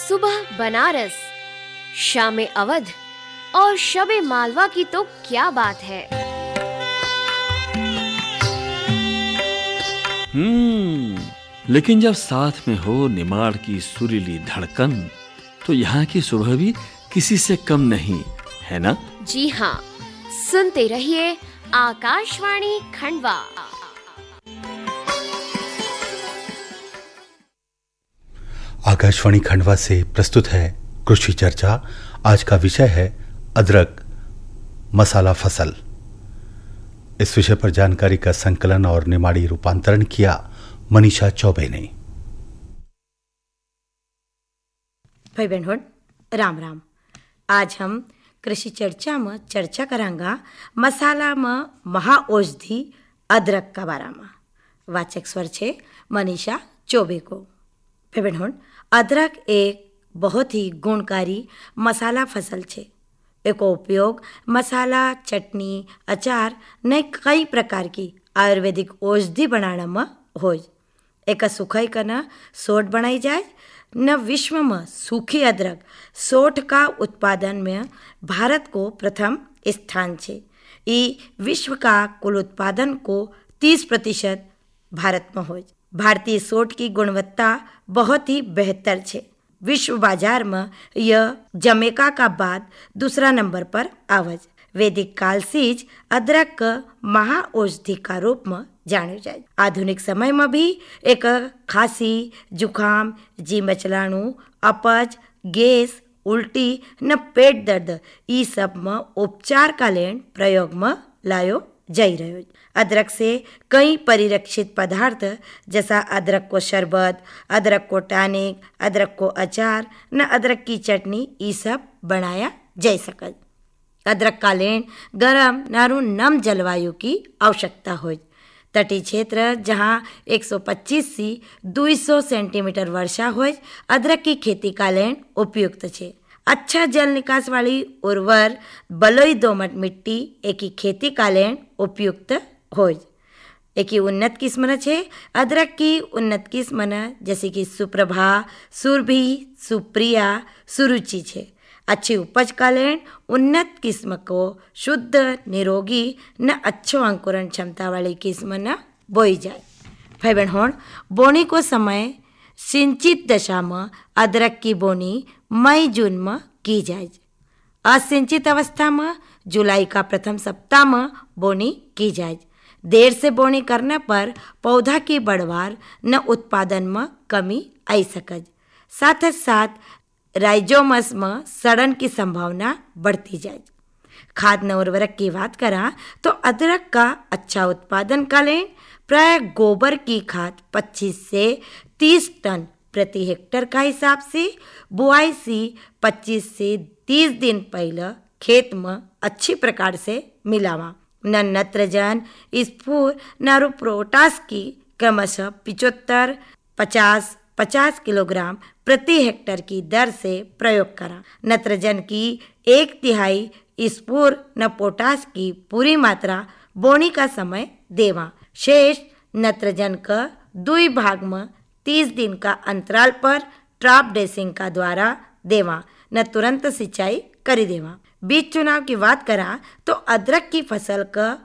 सुबह बनारस, शाम अवध और शबे मालवा की तो क्या बात है। लेकिन जब साथ में हो निमाड़ की सुरीली धड़कन, तो यहाँ की सुबह भी किसी से कम नहीं है ना। जी हाँ, सुनते रहिए आकाशवाणी खंडवा। आकाशवाणी खंडवा से प्रस्तुत है कृषि चर्चा। आज का विषय है अदरक मसाला फसल। इस विषय पर जानकारी का संकलन और निमाड़ी रूपांतरण किया मनीषा चौबे ने। भाई बहन राम राम। आज हम कृषि चर्चा में चर्चा करांगा मसाला में महाऔषधि अदरक का बारा में। वाचक स्वर छे मनीषा चौबे को। भाई बहन, अदरक एक बहुत ही गुणकारी मसाला फसल छे। एको उपयोग मसाला, चटनी, अचार ने कई प्रकार की आयुर्वेदिक औषधि बनाने में होय। एक सुखाई कर न सोठ बनाई जाए न। विश्व में सूखी अदरक सोठ का उत्पादन में भारत को प्रथम स्थान छे। ई विश्व का कुल उत्पादन को 30% भारत में होय। भारतीय सोठ की गुणवत्ता बहुत ही बेहतर छे। विश्व बाजार में यह जमैका का बाद दूसरा नंबर पर आवज। वैदिक काल से ही अदरक का महाऔषधि का रूप में जाने जाए। आधुनिक समय में भी एक खांसी, जुखाम, जी मचलाणु, अपच, गैस, उल्टी न पेट दर्द ई सब में उपचार का लेन प्रयोग में लायो जाई रह्यो। अदरक से कई परिरक्षित पदार्थ जैसा अदरक को शरबत, अदरक को टॉनिक, अदरक को अचार न अदरक की चटनी ई सब बनाया जा सकत। अदरक का लेन गरम नारू नम जलवायु की आवश्यकता हो। तटीय क्षेत्र जहां 125 से 200 सेंटीमीटर वर्षा हो, अदरक की खेती का लेन उपयुक्त छे। अच्छा जल निकास वाली उर्वर बलुई दोमट मिट्टी एक खेती का लेन उपयुक्त हो। एक उन्नत किस्म न छे। अदरक की उन्नत किस्म न जैसे कि सुप्रभा, सुरभि, सुप्रिया, सुरुचि छे। अच्छी उपज का लेन उन्नत किस्म को शुद्ध, निरोगी न अच्छो अंकुरण क्षमता वाली किस्म न बोई जाए। भाई बहन, बोनी को समय सिंचित दशा में अदरक की बोनी मई जून में की जाए। असिंचित अवस्था में जुलाई का प्रथम सप्ताह में बोनी की जाए। देर से बोनी करने पर पौधा की बढ़वार न उत्पादन में कमी आई सकत। साथ ही साथ राइजोमस में सड़न की संभावना बढ़ती जाए। खाद न उर्वरक की बात करा तो अदरक का अच्छा उत्पादन का लें प्राय गोबर की खाद 25 से 30 टन प्रति हेक्टर का हिसाब से बुआई से 25 से 30 दिन पहले खेत में अच्छी प्रकार से मिलावा। न नत्रजन, स्फूर न पोटास की क्रमशः 75, 50 किलोग्राम प्रति हेक्टर की दर से प्रयोग करा। नत्रजन की 1/3, स्फूर न पोटास की पूरी मात्रा बोनी का समय देवा। शेष नत्रजन का 2 भाग में 30 दिन का अंतराल पर ट्रैप ड्रेसिंग का द्वारा देवा न तुरंत सिंचाई करी देवा। बीज चुनाव की बात करा तो अदरक की फसल का